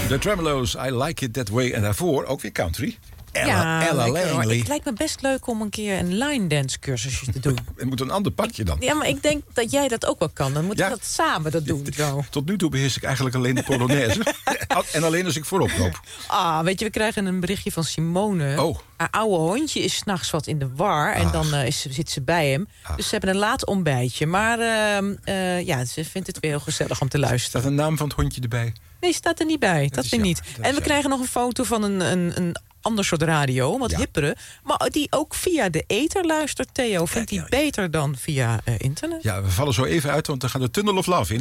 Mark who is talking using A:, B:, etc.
A: The Tremelo's, I Like It That Way. En daarvoor ook weer country. Ella Langley.
B: Het lijkt me best leuk om een keer een line dance cursusje te doen.
A: Het moet een ander pakje dan.
B: Ja, maar ik denk dat jij dat ook wel kan. Dan moeten we dat samen doen. Zo.
A: Tot nu toe beheers ik eigenlijk alleen de Polonaise. En alleen als ik voorop loop.
B: Weet je, we krijgen een berichtje van Simone.
A: Oh.
B: Haar oude hondje is 's nachts wat in de war. En dan zit ze bij hem. Dus ze hebben een laat ontbijtje. Maar ze vindt het weer heel gezellig om te luisteren.
A: Staat een naam van het hondje erbij?
B: Nee, staat er niet bij. Dat vind ik niet. En we krijgen nog een foto van een ander soort radio, wat hippere. Maar die ook via de ether luistert, Theo. Vindt hij beter dan via internet?
A: Ja, we vallen zo even uit, want dan gaat de Tunnel of Love in.